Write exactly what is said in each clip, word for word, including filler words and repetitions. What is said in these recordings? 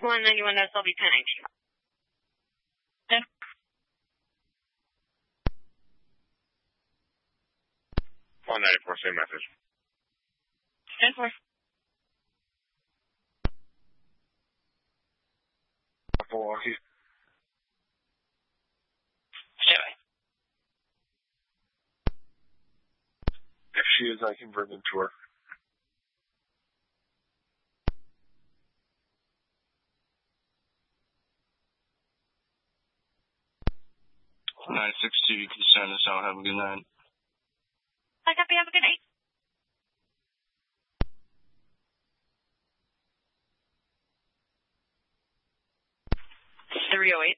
one ninety-one S L B ten nineteen. Okay. one ninety-four, same message. ten four. Milwaukee. Stay away. If she is, I can bring them to her. nine six two, you can send us out. Have a good night. I copy. Have a good night. three oh eight.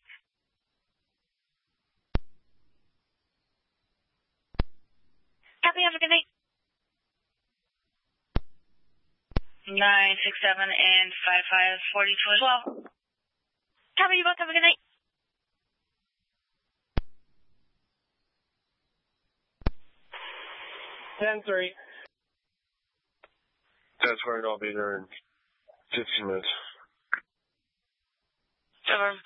Copy. Have a good night. nine six seven and five five forty-two as well. Copy. You both have a good night. ten three. That's where I'll be there in fifteen minutes. Over.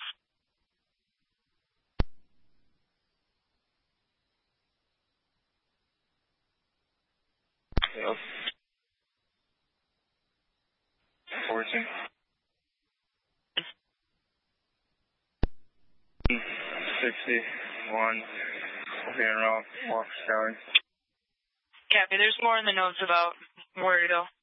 Yep. fourteen. sixty-one. Okay, and off, off, County. Copy. There's more in the notes about where to go.